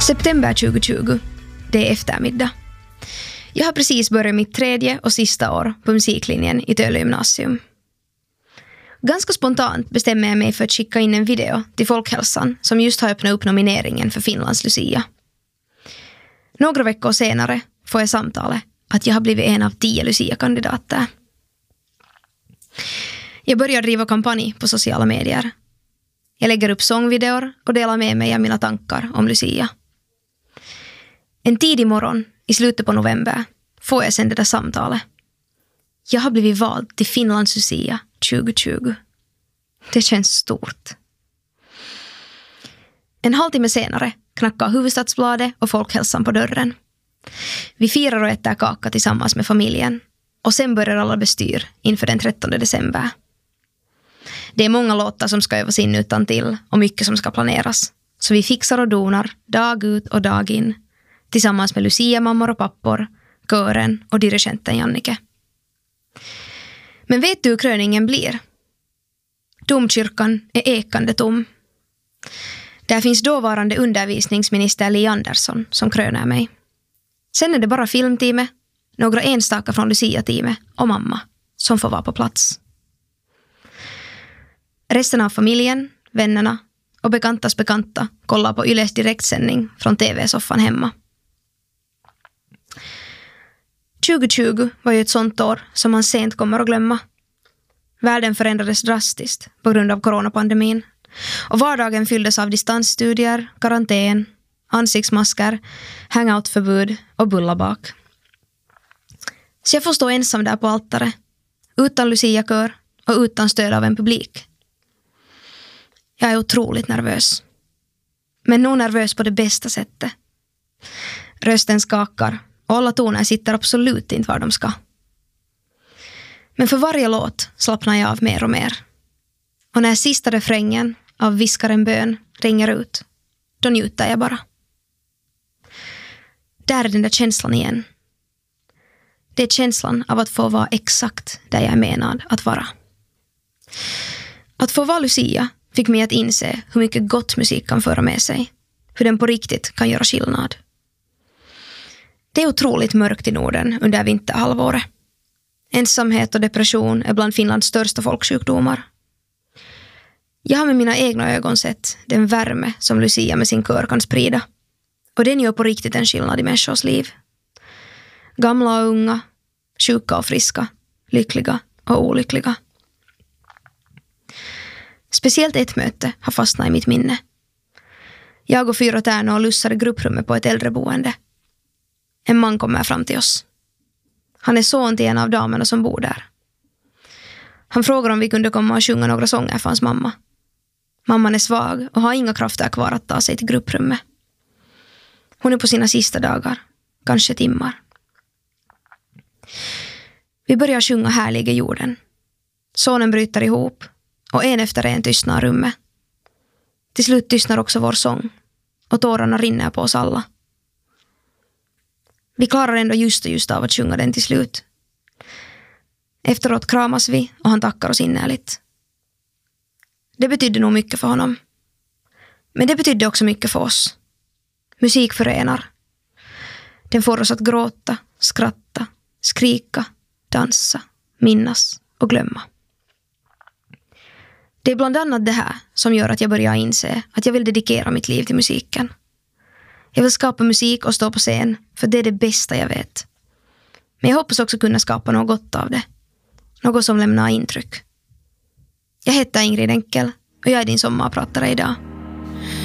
September 2020. Det är eftermiddag. Jag har precis börjat mitt 3:e och sista år på musiklinjen i Töle gymnasium. Ganska spontant bestämmer jag mig för att skicka in en video till Folkhälsan som just har öppnat upp nomineringen för Finlands Lucia. Några veckor senare får jag samtalet att jag har blivit en av 10 Lucia-kandidater. Jag börjar driva kampanj på sociala medier. Jag lägger upp sångvideor och delar med mig av mina tankar om Lucia. En tidig morgon i slutet på november får jag sen det där samtalet. Jag har blivit vald till Finlands Lucia 2020. Det känns stort. En halvtimme senare knackar Hufvudstadsbladet och Folkhälsan på dörren. Vi firar och äter kaka tillsammans med familjen. Och sen börjar alla bestyr inför den 13 december. Det är många låtar som ska övas in utan till och mycket som ska planeras. Så vi fixar och donar dag ut och dag in. Tillsammans med Lucia-mammor och pappor, kören och dirigenten Jannike. Men vet du hur kröningen blir? Domkyrkan är ekande tom. Där finns dåvarande undervisningsminister Li Andersson som krönar mig. Sen är det bara filmteamet, några enstaka från Lucia-teamet och mamma som får vara på plats. Resten av familjen, vännerna och bekantas bekanta kollar på Yles direktsändning från TV-soffan hemma. 2020 var ju ett sånt år som man sent kommer att glömma. Världen förändrades drastiskt på grund av coronapandemin och vardagen fylldes av distansstudier, karantän, ansiktsmasker, hangoutförbud och bullabak. Så jag får stå ensam där på altaret, utan Lucia-kör och utan stöd av en publik. Jag är otroligt nervös. Men nog nervös på det bästa sättet. Rösten skakar och alla toner sitter absolut inte var de ska. Men för varje låt slappnar jag av mer och mer. Och när sista refrängen av Viskar en bön ringer ut, då njuter jag bara. Där är den där känslan igen. Det är känslan av att få vara exakt där jag är menad att vara. Att få vara Lucia fick mig att inse hur mycket gott musik kan föra med sig. Hur den på riktigt kan göra skillnad. Det är otroligt mörkt i Norden under vinterhalvåret. Ensamhet och depression är bland Finlands största folksjukdomar. Jag har med mina egna ögon sett den värme som Lucia med sin kör kan sprida. Och den gör på riktigt en skillnad i människors liv. Gamla och unga, sjuka och friska, lyckliga och olyckliga. Speciellt ett möte har fastnat i mitt minne. Jag och 4 tärnor och lussar i grupprummet på ett äldreboende. En man kommer fram till oss. Han är son till en av damerna som bor där. Han frågar om vi kunde komma och sjunga några sånger för hans mamma. Mamman är svag och har inga krafter kvar att ta sig till grupprummet. Hon är på sina sista dagar, kanske timmar. Vi börjar sjunga Härliga jorden. Sonen bryter ihop och en efter en tystnar rummet. Till slut tystnar också vår sång och tårarna rinner på oss alla. Vi klarar ändå just av att sjunga den till slut. Efteråt kramas vi och han tackar oss innerligt. Det betydde nog mycket för honom. Men det betydde också mycket för oss. Musik förenar. Den får oss att gråta, skratta, skrika, dansa, minnas och glömma. Det är bland annat det här som gör att jag börjar inse att jag vill dedikera mitt liv till musiken. Jag vill skapa musik och stå på scen, för det är det bästa jag vet. Men jag hoppas också kunna skapa något gott av det. Något som lämnar intryck. Jag heter Ingrid Enkel och jag är din sommarpratare idag.